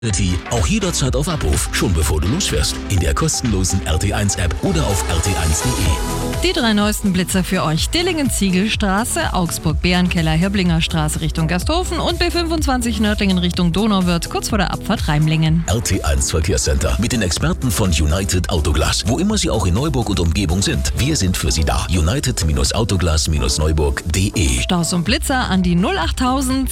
Auch jederzeit auf Abruf, schon bevor du losfährst. In der kostenlosen RT1-App oder auf rt1.de. Die 3 neuesten Blitzer für euch: Dillingen-Ziegelstraße, Augsburg-Bärenkeller, Hirblinger Straße Richtung Gersthofen und B25 Nördlingen Richtung Donauwörth, kurz vor der Abfahrt Reimlingen. RT1 Verkehrscenter mit den Experten von United Autoglas. Wo immer sie auch in Neuburg und Umgebung sind, wir sind für sie da. United-Autoglas-Neuburg.de. Staus und Blitzer an die 08000